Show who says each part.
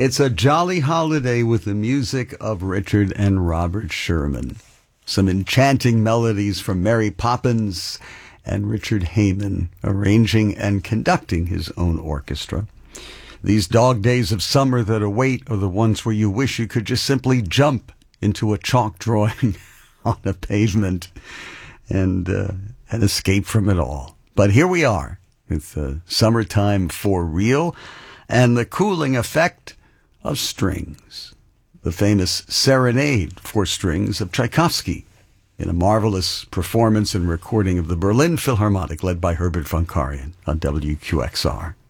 Speaker 1: It's a jolly holiday with the music of Richard and Robert Sherman. Some enchanting melodies from Mary Poppins and Richard Heyman arranging and conducting his own orchestra. These dog days of summer that await are the ones where you wish you could just simply jump into a chalk drawing on a pavement and escape from it all. But here we are. It's summertime for real, and the cooling effect of strings. The famous Serenade for Strings of Tchaikovsky in a marvelous performance and recording of the Berlin Philharmonic led by Herbert von Karajan on WQXR.